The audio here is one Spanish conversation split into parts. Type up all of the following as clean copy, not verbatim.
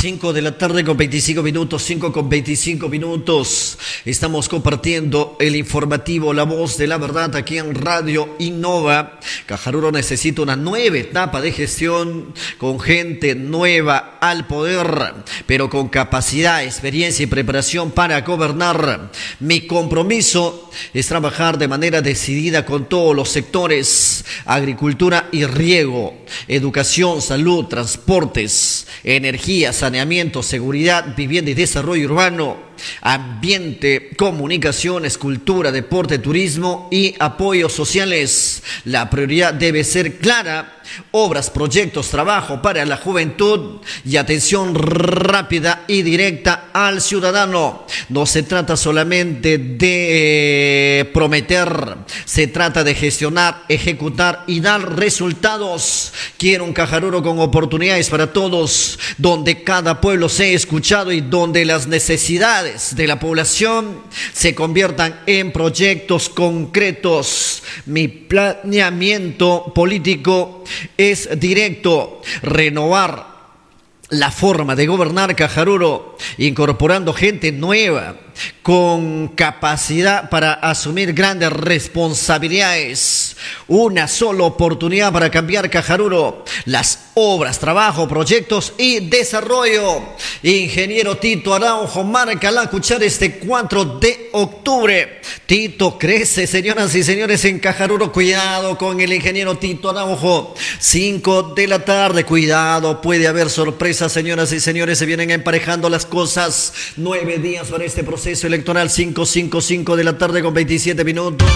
5 de la tarde con 25 minutos, 5 con 25 minutos. Estamos compartiendo el informativo La Voz de la Verdad aquí en Radio Innova. Cajaruro necesita una nueva etapa de gestión con gente nueva al poder, pero con capacidad, experiencia y preparación para gobernar. Mi compromiso es trabajar de manera decidida con todos los sectores: agricultura y riego, educación, salud, transportes, energía, saneamiento, seguridad, vivienda y desarrollo urbano, ambiente, comunicaciones, cultura, deporte, turismo y apoyos sociales. La prioridad debe ser clara: obras, proyectos, trabajo para la juventud y atención rápida y directa al ciudadano. No se trata solamente de prometer, se trata de gestionar, ejecutar y dar resultados. Quiero un Cajaruro con oportunidades para todos, donde cada pueblo sea escuchado y donde las necesidades de la población se conviertan en proyectos concretos. Mi planeamiento político es directo: renovar la forma de gobernar Cajaruro, incorporando gente nueva con capacidad para asumir grandes responsabilidades. Una sola oportunidad para cambiar Cajaruro: las obras, trabajo, proyectos y desarrollo. Ingeniero Tito Araujo marca la cuchara este 4 de octubre. Tito crece, señoras y señores, en Cajaruro. Cuidado con el ingeniero Tito Araujo. 5 de la tarde, cuidado, puede haber sorpresas, señoras y señores. Se vienen emparejando las cosas. 9 días para este proceso electoral. 5 de la tarde con 27 minutos.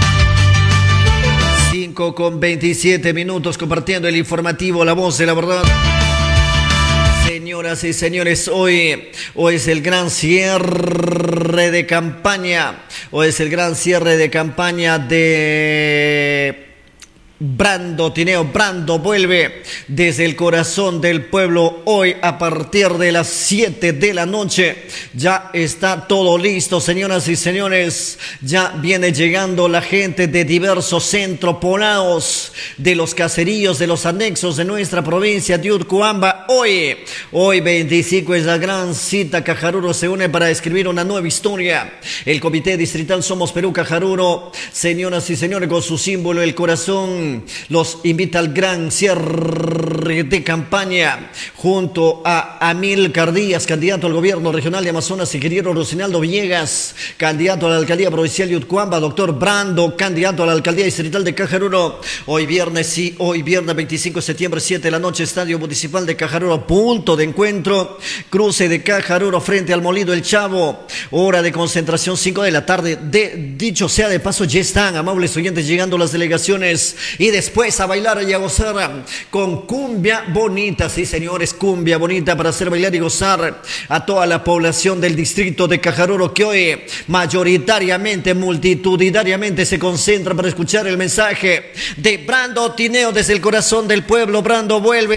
5 con 27 minutos, compartiendo el informativo La Voz de la Verdad. Señoras y señores, hoy es el gran cierre de campaña. Hoy es el gran cierre de campaña de Brando Tineo. Brando vuelve desde el corazón del pueblo hoy a partir de las 7 de la noche. Ya está todo listo, señoras y señores. Ya viene llegando la gente de diversos centros poblados, de los caseríos, de los anexos de nuestra provincia de Urcuamba. Hoy 25 es la gran cita. Cajaruro se une para escribir una nueva historia. El Comité Distrital Somos Perú Cajaruro, señoras y señores, con su símbolo el corazón, los invita al gran cierre de campaña junto a Amílcar Díaz, candidato al gobierno regional de Amazonas, ingeniero Rosinaldo Villegas, candidato a la alcaldía provincial de Utcuamba, doctor Brando, candidato a la alcaldía distrital de Cajaruro. Hoy viernes 25 de septiembre, 7 de la noche, Estadio Municipal de Cajaruro, punto de encuentro, cruce de Cajaruro frente al Molido El Chavo, hora de concentración 5 de la tarde. Dicho sea de paso, ya están, amables oyentes, llegando las delegaciones, y después a bailar y a gozar con cumbia bonita. Sí, señores, cumbia bonita para hacer bailar y gozar a toda la población del distrito de Cajaruro, que hoy mayoritariamente, multitudinariamente se concentra para escuchar el mensaje de Brando Tineo desde el corazón del pueblo. Brando vuelve.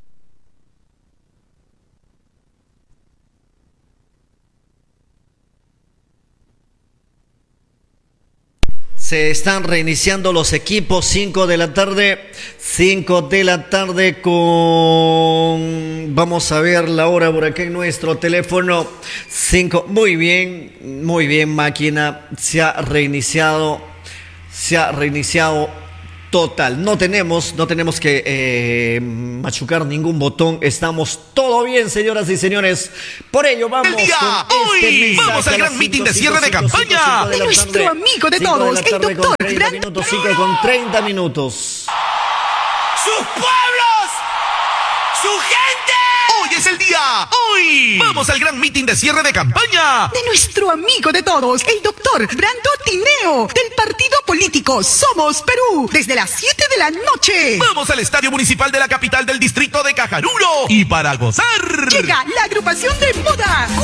Se están reiniciando los equipos. 5 de la tarde con... Vamos a ver la hora por acá en nuestro teléfono. 5. Muy bien, máquina. Se ha reiniciado total. No tenemos que machucar ningún botón. Estamos todo bien, señoras y señores. Por ello vamos el día con hoy. Vamos al gran mitin de cierre de campaña de nuestro amigo de todos, el doctor Brando. 5 con 30 minutos. ¡Sus pueblos! ¡Su gente! Hoy es el día. Hoy vamos al gran mitin de cierre de campaña de nuestro amigo de todos, el doctor Brando Tineo, del partido político Somos Perú, desde las 7 de la noche. Vamos al Estadio Municipal de la capital del distrito de Cajaruro, y para gozar llega la agrupación de moda